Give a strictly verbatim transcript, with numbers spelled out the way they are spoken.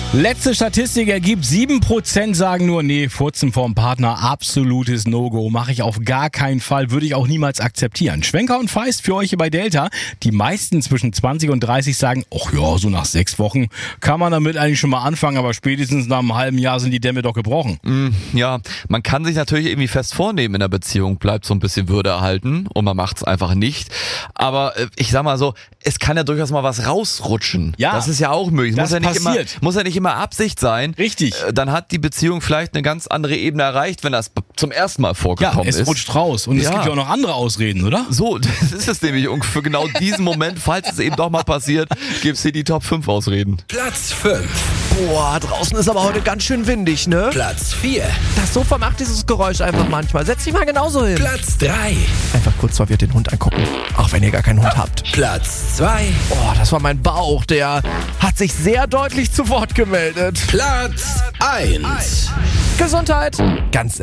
Letzte Statistik ergibt, sieben Prozent sagen nur, nee, Furzen vorm Partner, absolutes No-Go, mache ich auf gar keinen Fall, würde ich auch niemals akzeptieren. Schwenker und Feist für euch hier bei Delta. Die meisten zwischen zwanzig und dreißig sagen, ach ja, so nach sechs Wochen kann man damit eigentlich schon mal anfangen, aber spätestens nach einem halben Jahr sind die Dämme doch gebrochen. Mm, ja, man kann sich natürlich irgendwie fest vornehmen in der Beziehung, bleibt so ein bisschen Würde erhalten und man macht es einfach nicht. Aber äh, ich sag mal so, es kann ja durchaus mal was rausrutschen. Ja, das ist ja auch möglich. das muss ja nicht passiert. immer, muss ja nicht immer Absicht sein. Richtig. Äh, Dann hat die Beziehung vielleicht eine ganz andere Ebene erreicht, wenn das zum ersten Mal vorgekommen Ja, es ist. rutscht raus und es Ja. gibt ja auch noch andere Ausreden, oder? So, das ist es nämlich. Und für genau diesen Moment, falls es eben doch mal passiert, gibt's hier die Top fünf Ausreden. Platz fünf. Boah, draußen ist aber heute ganz schön windig, ne? Platz vier. Das Sofa macht dieses Geräusch einfach manchmal. Setz dich mal genauso hin. Platz drei. Einfach kurz verwirrt den Hund angucken. Auch wenn ihr gar keinen Hund habt. Platz zwei. Oh, das war mein Bauch. Der hat sich sehr deutlich zu Wort gemeldet. Platz eins. Gesundheit. Ganz